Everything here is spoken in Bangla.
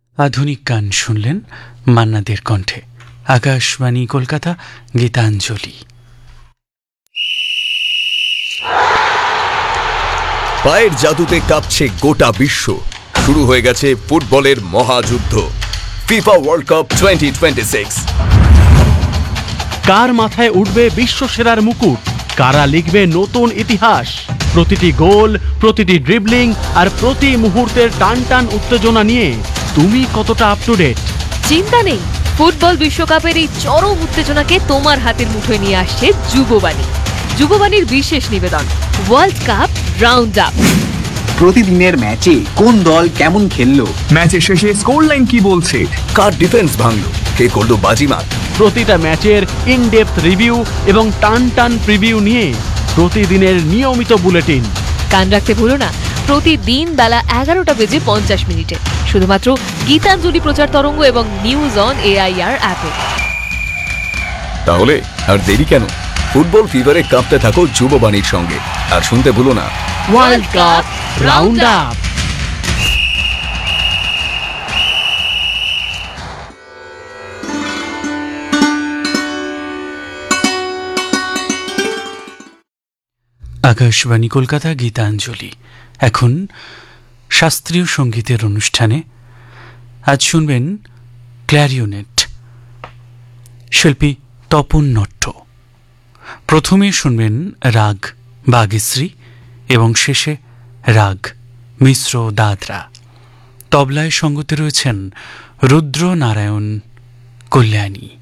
আধুনিক গান শুনলেন মান্নাদের কণ্ঠে। আকাশবাণী কলকাতা, গীতাঞ্জলি। পায়ের জাদুতে কাঁপছে গোটা বিশ্ব। শুরু হয়ে গেছে ফুটবলের মহাযুদ্ধ, ফিফা ওয়ার্ল্ড কাপ 2026। কার মাথায় উঠবে বিশ্বসেরার মুকুট, কারা লিখবে নতুন ইতিহাস। প্রতিটি গোল, প্রতিটি ড্রিবলিং আর প্রতি মুহূর্তের টান টান উত্তেজনা নিয়ে তুমি কতটা আপ টু ডেট? চিন্তা নেই, ফুটবল বিশ্বকাপের এই চরম উত্তেজনাকে তোমার হাতের মুঠোয় নিয়ে আসছে যুববাণী। যুববাণীর বিশেষ নিবেদন, ওয়ার্ল্ড কাপ রাউন্ড আপ। প্রতিদিনের ম্যাচে কোন দল কেমন খেললো, ম্যাচের শেষে স্কোর লাইন কি বলছে, কার ডিফেন্স ভাঙলো, কে করলো বাজিমাত। প্রতিটা ম্যাচের ইন ডেপথ রিভিউ এবং টান টান প্রিভিউ নিয়ে প্রতিদিনের নিয়মিত বুলেটিন। কান রাখতে ভুলো না, প্রতিদিন বেলা 11:50 শুধুমাত্র গীতাঞ্জলি প্রচার তরঙ্গ এবং নিউজ অন AIR অ্যাপে। তাহলে আর দেরি কেন, ফুটবল ফিভারে কাঁপতে থাকো যুববাণীর সঙ্গে। আর শুনতে ভুলো না world cup round up. Akashvani Kolkata, Gitanjali. এখন শাস্ত্রীয় সঙ্গীতের অনুষ্ঠানে আজ শুনবেন ক্ল্যারিনেট, শিল্পী তপন নট্ট। প্রথমে শুনবেন রাগ বাগেশ্রী এবং শেষে রাগ মিশ্র দাদরা। তবলায় সঙ্গতে রয়েছেন রুদ্র নারায়ণ কল্যাণী।